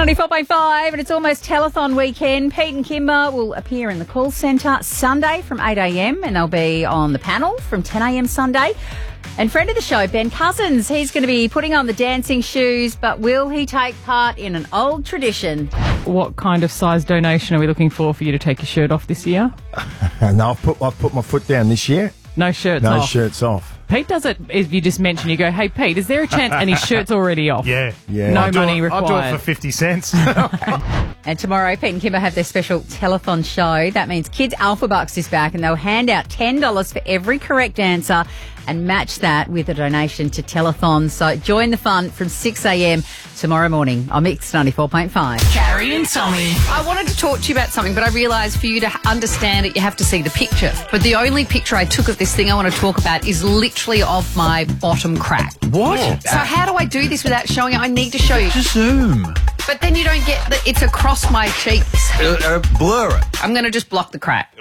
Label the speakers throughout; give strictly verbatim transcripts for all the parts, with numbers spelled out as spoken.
Speaker 1: ninety-four point five, and it's almost telethon weekend. Pete and Kimber will appear in the call centre Sunday from eight a.m. and they'll be on the panel from ten a.m. Sunday. And friend of the show, Ben Cousins, he's going to be putting on the dancing shoes, but will he take part in an old tradition?
Speaker 2: What kind of size donation are we looking for for you to take your shirt off this year?
Speaker 3: No, I've put, I've put my foot down this year.
Speaker 2: No shirts
Speaker 3: no
Speaker 2: off?
Speaker 3: No shirts off.
Speaker 2: Pete does it, if you just mention, you go, hey, Pete, is there a chance? And his shirt's already off.
Speaker 4: Yeah.
Speaker 3: yeah.
Speaker 2: No
Speaker 4: I'll
Speaker 2: money
Speaker 4: it,
Speaker 2: required.
Speaker 4: I'll do it for fifty cents.
Speaker 1: And tomorrow, Pete and Kimber have their special telethon show. That means Kids Alpha Bucks is back, and they'll hand out ten dollars for every correct answer and match that with a donation to telethon. So join the fun from six a.m. tomorrow morning on Mix ninety-four point five.
Speaker 5: Carrie and Tommy.
Speaker 6: I wanted to talk to you about something, but I realised for you to understand it, you have to see the picture. But the only picture I took of this thing I want to talk about is literally of my bottom crack.
Speaker 4: What?
Speaker 6: So how do I do this without showing it? I need to show you.
Speaker 4: Just zoom.
Speaker 6: But then you don't get that it's across my cheeks.
Speaker 4: Uh, uh, blur it.
Speaker 6: I'm going to just block the crack.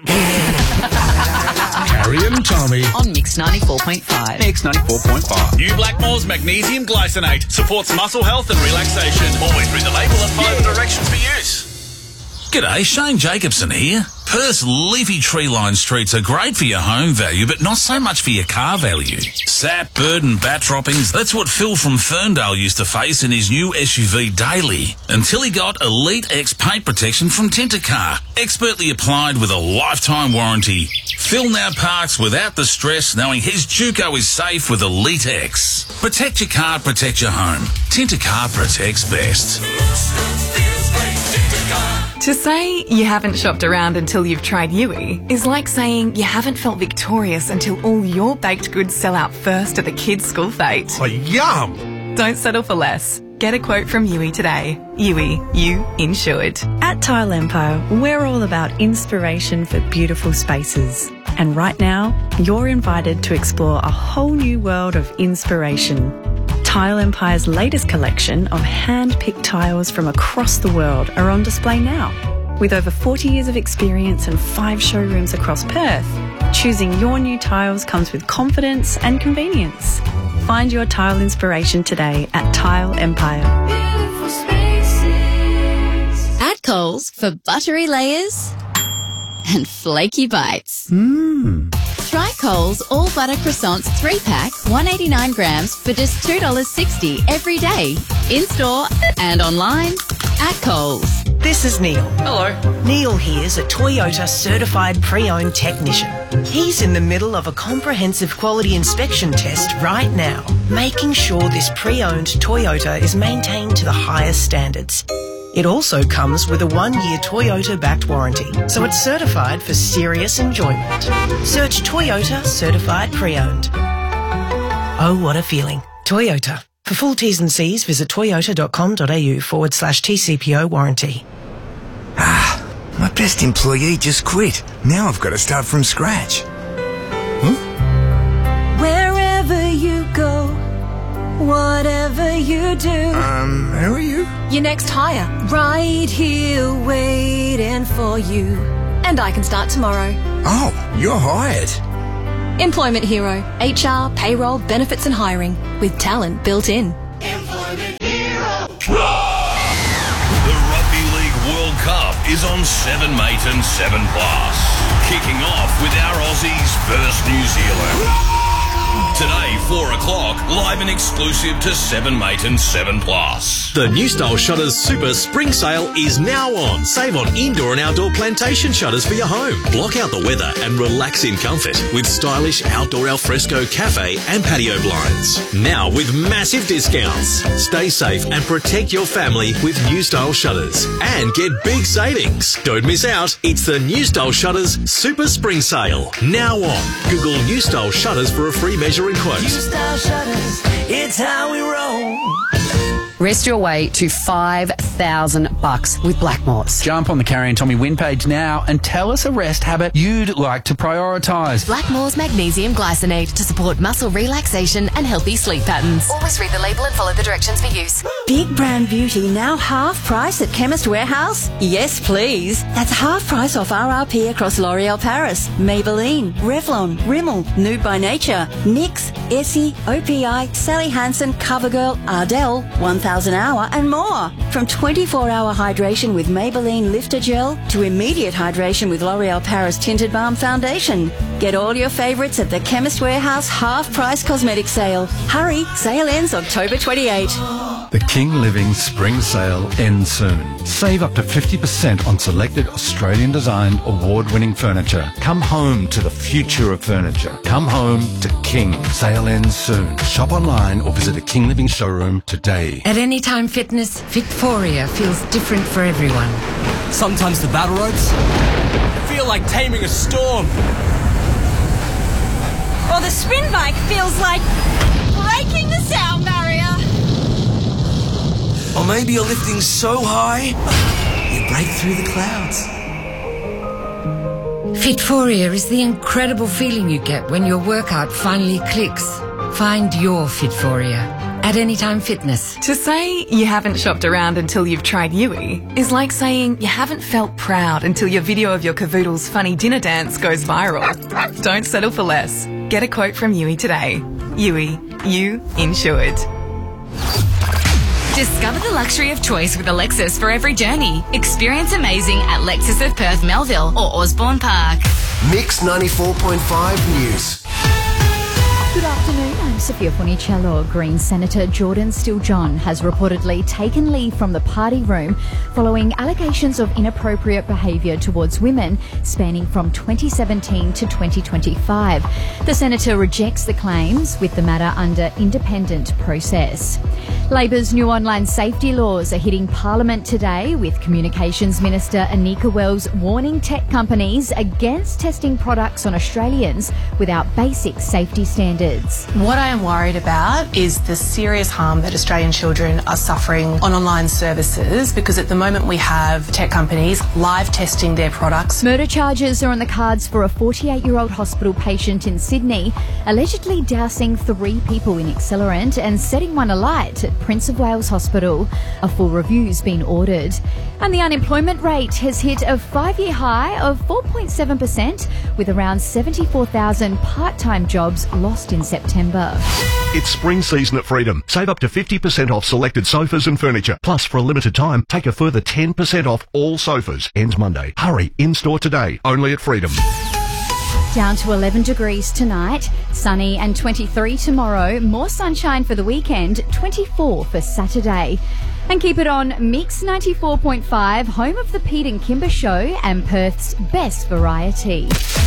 Speaker 7: Carrie and Tommy.
Speaker 6: On Mix ninety-four point five.
Speaker 7: Mix ninety-four point five.
Speaker 8: New Blackmore's Magnesium Glycinate supports muscle health and relaxation. Always read the label and follow the directions for use. G'day, Shane Jacobson here. Perth's leafy tree-lined streets are great for your home value, but not so much for your car value. Sap, bird and bat droppings, that's what Phil from Ferndale used to face in his new S U V Daily, until he got Elite X paint protection from Tintercar, expertly applied with a lifetime warranty. Phil now parks without the stress, knowing his Juco is safe with Elite X. Protect your car, protect your home. Tintercar protects best.
Speaker 5: To say you haven't shopped around until you've tried Yui is like saying you haven't felt victorious until all your baked goods sell out first at the kids' school fete.
Speaker 4: Oh, yum!
Speaker 5: Don't settle for less. Get a quote from Yui today. Yui, you insured.
Speaker 9: At Tile Empire, we're all about inspiration for beautiful spaces. And right now, you're invited to explore a whole new world of inspiration. Tile Empire's latest collection of hand-picked tiles from across the world are on display now. With over forty years of experience and five showrooms across Perth, choosing your new tiles comes with confidence and convenience. Find your tile inspiration today at Tile Empire.
Speaker 10: At Coles for buttery layers and flaky bites.
Speaker 3: Mmm.
Speaker 10: Try Coles All Butter Croissants three pack, one hundred eighty-nine grams for just two dollars sixty every day. In-store and online at Coles.
Speaker 11: This is Neil.
Speaker 6: Hello.
Speaker 11: Neil here's a Toyota certified pre-owned technician. He's in the middle of a comprehensive quality inspection test right now, making sure this pre-owned Toyota is maintained to the highest standards. It also comes with a one-year Toyota-backed warranty, so it's certified for serious enjoyment. Search Toyota Certified Pre-Owned. Oh, what a feeling. Toyota. For full T's and C's, visit toyota.com.au forward slash TCPO warranty.
Speaker 12: Ah, my best employee just quit. Now I've got to start from scratch. Huh?
Speaker 13: Wherever you go, whatever you do.
Speaker 12: Um, who are you?
Speaker 13: Your next hire. Right here waiting for you. And I can start tomorrow.
Speaker 12: Oh, you're hired.
Speaker 13: Employment Hero. H R, payroll, benefits and hiring. With talent built in.
Speaker 8: Employment Hero. The Rugby League World Cup is on seven mate and seven plus. Kicking off with our Aussies versus New Zealand. Today, four o'clock, live and exclusive to seven mate and seven plus.
Speaker 14: The New Style Shutters Super Spring Sale is now on. Save on indoor and outdoor plantation shutters for your home. Block out the weather and relax in comfort with stylish outdoor alfresco cafe and patio blinds. Now with massive discounts. Stay safe and protect your family with New Style Shutters. And get big savings. Don't miss out. It's the New Style Shutters Super Spring Sale. Now on. Google New Style Shutters for a free measuring quote.
Speaker 13: New Style Shutters, it's how we roll.
Speaker 6: Rest your way to five thousand bucks with Blackmore's.
Speaker 15: Jump on the Carrie and Tommy win page now and tell us a rest habit you'd like to prioritise.
Speaker 16: Blackmore's Magnesium Glycinate to support muscle relaxation and healthy sleep patterns. Always read the label and follow the directions for use.
Speaker 17: Big Brand Beauty now half price at Chemist Warehouse? Yes, please. That's half price off R R P across L'Oreal Paris, Maybelline, Revlon, Rimmel, Nude by Nature, NYX, Essie, O P I, Sally Hansen, CoverGirl, Ardell, one thousand miles an hour and more. From twenty-four hour hydration with Maybelline Lifter Gel to immediate hydration with L'Oreal Paris Tinted Balm Foundation. Get all your favourites at the Chemist Warehouse half-price cosmetic sale. Hurry, sale ends October twenty-eighth.
Speaker 7: The King Living Spring Sale ends soon. Save up to fifty percent on selected Australian-designed, award-winning furniture. Come home to the future of furniture. Come home to King. Sale ends soon. Shop online or visit a King Living showroom today.
Speaker 18: At Anytime Fitness, Victoria feels different for everyone.
Speaker 19: Sometimes the battle ropes feel like taming a storm.
Speaker 20: Or the spin bike feels like breaking the sound barrier.
Speaker 19: Or maybe you're lifting so high, you break through the clouds.
Speaker 18: Fitforia is the incredible feeling you get when your workout finally clicks. Find your Fitforia at Anytime Fitness.
Speaker 5: To say you haven't shopped around until you've tried Yui is like saying you haven't felt proud until your video of your cavoodle's funny dinner dance goes viral. Don't settle for less. Get a quote from Yui today. Yui, you insured.
Speaker 16: Discover the luxury of choice with a Lexus for every journey. Experience amazing at Lexus of Perth Melville or Osborne Park.
Speaker 21: Mix ninety-four point five News.
Speaker 1: Good afternoon, I'm Sophia Funicello. Green Senator Jordan Steele-John has reportedly taken leave from the party room following allegations of inappropriate behaviour towards women spanning from twenty seventeen to twenty twenty-five. The senator rejects the claims with the matter under independent process. Labor's new online safety laws are hitting Parliament today, with Communications Minister Anika Wells warning tech companies against testing products on Australians without basic safety standards.
Speaker 22: What I am worried about is the serious harm that Australian children are suffering on online services, because at the moment we have tech companies live testing their products.
Speaker 1: Murder charges are on the cards for a forty-eight-year-old hospital patient in Sydney, allegedly dousing three people in accelerant and setting one alight at Prince of Wales Hospital. A full review's been ordered. And the unemployment rate has hit a five-year high of four point seven percent, with around seventy-four thousand part-time jobs lost in September.
Speaker 23: It's spring season at Freedom. Save up to fifty percent off selected sofas and furniture. Plus, for a limited time, take a further ten percent off all sofas. Ends Monday. Hurry, in-store today. Only at Freedom.
Speaker 1: Down to eleven degrees tonight, sunny and twenty-three tomorrow, more sunshine for the weekend, twenty-four for Saturday. And keep it on Mix ninety-four point five, home of the Pete and Kimber Show and Perth's best variety.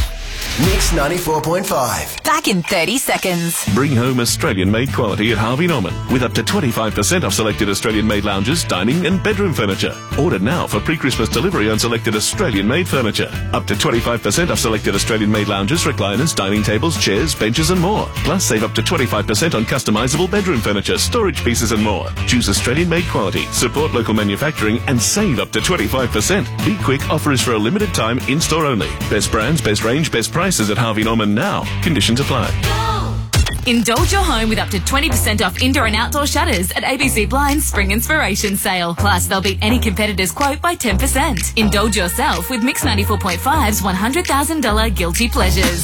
Speaker 21: Mix ninety-four point five.
Speaker 16: Back in thirty seconds.
Speaker 24: Bring home Australian-made quality at Harvey Norman with up to twenty-five percent off selected Australian-made lounges, dining and bedroom furniture. Order now for pre-Christmas delivery on selected Australian-made furniture. Up to twenty-five percent off selected Australian-made lounges, recliners, dining tables, chairs, benches and more. Plus, save up to twenty-five percent on customisable bedroom furniture, storage pieces and more. Choose Australian-made quality, support local manufacturing and save up to twenty-five percent. Be quick, offer is for a limited time, in-store only. Best brands, best range, best prices at Harvey Norman now. Conditions apply.
Speaker 16: Indulge your home with up to twenty percent off indoor and outdoor shutters at A B C Blind's Spring Inspiration Sale. Plus, they'll beat any competitor's quote by ten percent. Indulge yourself with Mix ninety-four point five's one hundred thousand dollars Guilty Pleasures.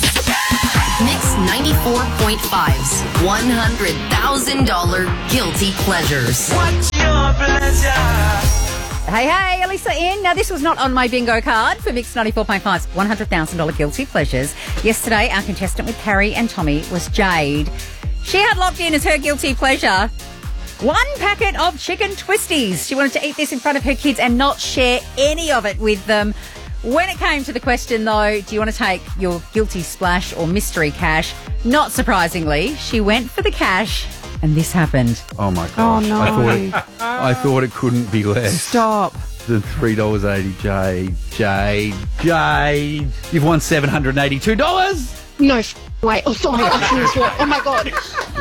Speaker 10: Mix ninety-four point five's one hundred thousand dollars Guilty Pleasures.
Speaker 20: What's your pleasure?
Speaker 1: Hey, hey, Elisa in. Now, this was not on my bingo card for Mix ninety-four point five's one hundred thousand dollars Guilty Pleasures. Yesterday, our contestant with Carrie and Tommy was Jade. She had locked in as her guilty pleasure one packet of chicken twisties. She wanted to eat this in front of her kids and not share any of it with them. When it came to the question, though, do you want to take your guilty splash or mystery cash? Not surprisingly, she went for the cash. And this happened.
Speaker 25: Oh, my gosh.
Speaker 1: Oh, no.
Speaker 25: I thought it, I thought it couldn't be less.
Speaker 2: Stop.
Speaker 25: Than three dollars eighty. Jade, Jade, Jade. You've won seven hundred eighty-two dollars.
Speaker 26: No f- way. Oh, sorry. Oh, my God.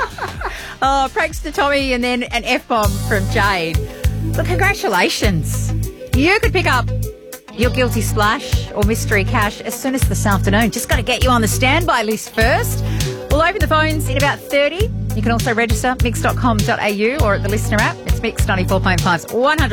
Speaker 1: Oh, prankster Tommy and then an F-bomb from Jade. Look, congratulations. You could pick up your guilty splash or mystery cash as soon as this afternoon. Just got to get you on the standby list first. We'll open the phones in about thirty. You can also register mix dot com dot a u or at the listener app. It's Mix ninety-four point five's one hundred